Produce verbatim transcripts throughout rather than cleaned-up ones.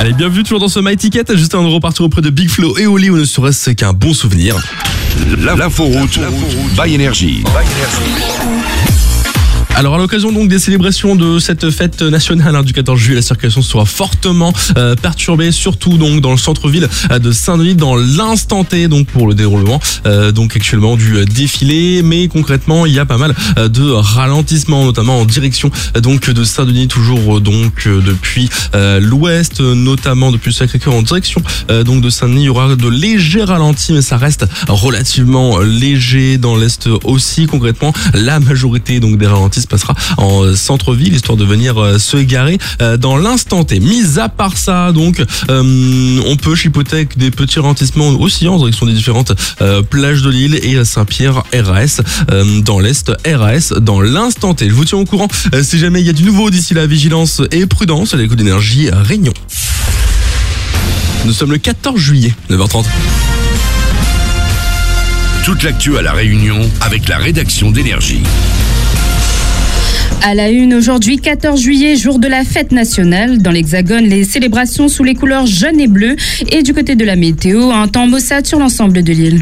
Allez, bienvenue toujours dans ce My Ticket. Juste avant de repartir auprès de Big Flo et Oli, où ne serait-ce qu'un bon souvenir. L'inforoute by Énergie. Alors à l'occasion donc des célébrations de cette fête nationale hein, du quatorze juillet, la circulation sera fortement euh, perturbée, surtout donc dans le centre-ville de Saint-Denis, dans l'instant T donc pour le déroulement euh, donc actuellement du défilé. Mais concrètement, il y a pas mal euh, de ralentissements, notamment en direction euh, donc de Saint-Denis, toujours euh, donc euh, depuis euh, l'ouest, notamment depuis le Sacré-Cœur en direction euh, donc de Saint-Denis. Il y aura de légers ralentis, mais ça reste relativement léger. Dans l'est aussi, concrètement, la majorité donc des ralentis passera en centre-ville, histoire de venir euh, se garer euh, dans l'instant T. Mis à part ça, donc, euh, on peut chipoter avec des petits ralentissements aussi en direction des différentes euh, plages de l'île et Saint-Pierre R A S euh, dans l'est, R A S dans l'instant T. Je vous tiens au courant euh, si jamais il y a du nouveau. D'ici là, vigilance et prudence à l'écoute d'Énergie Réunion. Nous sommes le quatorze juillet, neuf heures trente. Toute l'actu à La Réunion avec la rédaction d'Énergie. À la une aujourd'hui, quatorze juillet, jour de la fête nationale. Dans l'Hexagone, les célébrations sous les couleurs jaune et bleu. Et du côté de la météo, un temps maussade sur l'ensemble de l'île.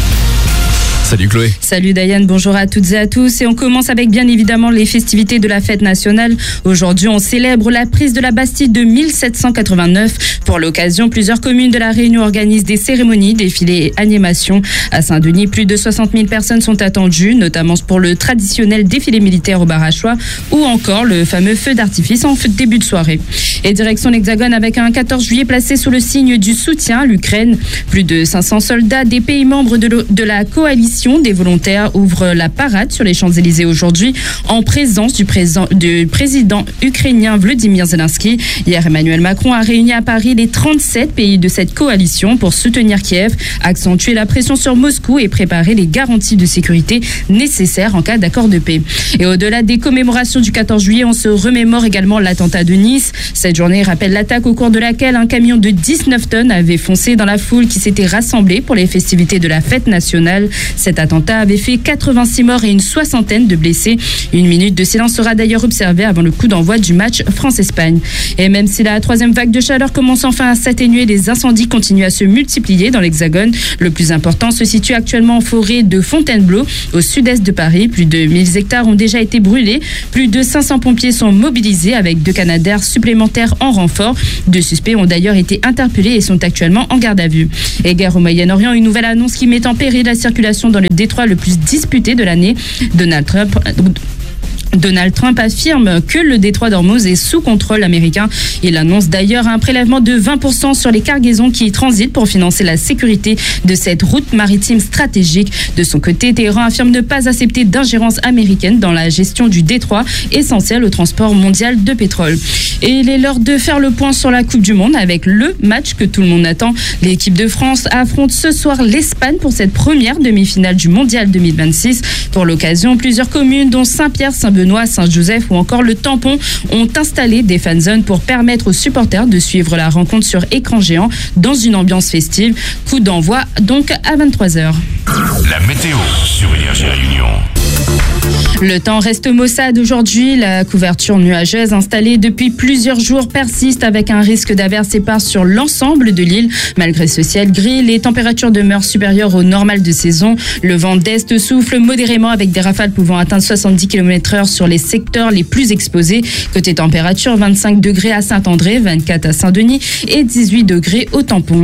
Salut Chloé. Salut Diane, bonjour à toutes et à tous. Et on commence avec bien évidemment les festivités de la fête nationale. Aujourd'hui, on célèbre la prise de la Bastille de mille sept cent quatre-vingt-neuf. Pour l'occasion, plusieurs communes de la Réunion organisent des cérémonies, défilés et animations. À Saint-Denis, plus de soixante mille personnes sont attendues, notamment pour le traditionnel défilé militaire au Barachois ou encore le fameux feu d'artifice en début de soirée. Et direction l'Hexagone avec un quatorze juillet placé sous le signe du soutien à l'Ukraine. Plus de cinq cents soldats des pays membres de, de la coalition des volontaires ouvrent la parade sur les Champs-Élysées aujourd'hui en présence du, président, du président ukrainien Volodymyr Zelensky. Hier, Emmanuel Macron a réuni à Paris les trente-sept pays de cette coalition pour soutenir Kiev, accentuer la pression sur Moscou et préparer les garanties de sécurité nécessaires en cas d'accord de paix. Et au-delà des commémorations du quatorze juillet, on se remémore également l'attentat de Nice. Cette journée rappelle l'attaque au cours de laquelle un camion de dix-neuf tonnes avait foncé dans la foule qui s'était rassemblée pour les festivités de la fête nationale. Cet attentat avait fait quatre-vingt-six morts et une soixantaine de blessés. Une minute de silence sera d'ailleurs observée avant le coup d'envoi du match France-Espagne. Et même si la troisième vague de chaleur commence enfin à s'atténuer, les incendies continuent à se multiplier dans l'Hexagone. Le plus important se situe actuellement en forêt de Fontainebleau, au sud-est de Paris. Plus de mille hectares ont déjà été brûlés. Plus de cinq cents pompiers sont mobilisés avec deux canadaires supplémentaires en renfort. Deux suspects ont d'ailleurs été interpellés et sont actuellement en garde à vue. Et guerre au Moyen-Orient, une nouvelle annonce qui met en péril la circulation dans le détroit le plus disputé de l'année. Donald Trump... Donald Trump affirme que le détroit d'Ormuz est sous contrôle américain. Il annonce d'ailleurs un prélèvement de vingt pour cent sur les cargaisons qui y transitent pour financer la sécurité de cette route maritime stratégique. De son côté, Téhéran affirme ne pas accepter d'ingérence américaine dans la gestion du détroit, essentiel au transport mondial de pétrole. Et il est l'heure de faire le point sur la Coupe du Monde avec le match que tout le monde attend. L'équipe de France affronte ce soir l'Espagne pour cette première demi-finale du Mondial deux mille vingt-six. Pour l'occasion, plusieurs communes dont Saint-Pierre, Saint-Benoît, Saint-Joseph ou encore le Tampon ont installé des fanzones pour permettre aux supporters de suivre la rencontre sur écran géant dans une ambiance festive. Coup d'envoi donc à vingt-trois heures. La météo sur Énergie Réunion. Le temps reste maussade aujourd'hui. La couverture nuageuse installée depuis plusieurs jours persiste avec un risque d'averses épars sur l'ensemble de l'île. Malgré ce ciel gris, les températures demeurent supérieures au normal de saison. Le vent d'est souffle modérément avec des rafales pouvant atteindre soixante-dix kilomètres heure sur les secteurs les plus exposés. Côté température, vingt-cinq degrés à Saint-André, vingt-quatre à Saint-Denis et dix-huit degrés au Tampon.